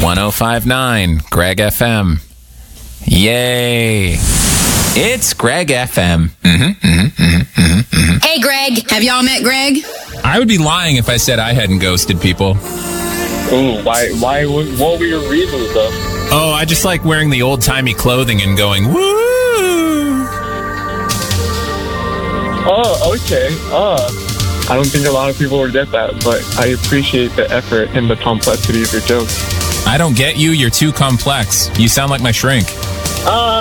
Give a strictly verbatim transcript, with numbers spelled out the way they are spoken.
one oh five point nine Greg F M. Yay. It's Greg F M. Mm-hmm, mm-hmm, mm-hmm, mm-hmm, mm-hmm. Hey, Greg. Have y'all met Greg? I would be lying if I said I hadn't ghosted people. Ooh, why, why, what were your reasons, though? Oh, I just like wearing the old-timey clothing and going, woo! Oh, okay. Uh, I don't think a lot of people would get that, but I appreciate the effort and the complexity of your jokes. I don't get you. You're too complex. You sound like my shrink. Uh,